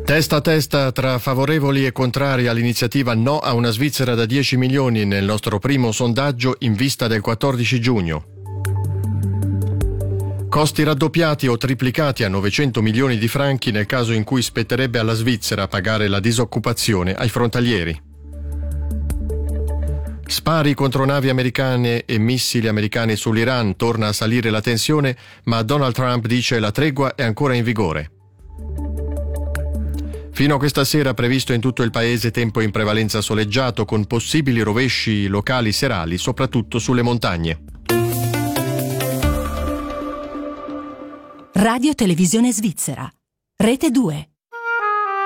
Testa a testa tra favorevoli e contrari all'iniziativa No a una Svizzera da 10 milioni nel nostro primo sondaggio in vista del 14 giugno. Costi raddoppiati o triplicati a 900 milioni di franchi nel caso in cui spetterebbe alla Svizzera pagare la disoccupazione ai frontalieri. Spari contro navi americane e missili americani sull'Iran, torna a salire la tensione, ma Donald Trump dice la tregua è ancora in vigore. Fino a questa sera previsto in tutto il paese tempo in prevalenza soleggiato con possibili rovesci locali serali, soprattutto sulle montagne. Radio Televisione Svizzera, Rete 2.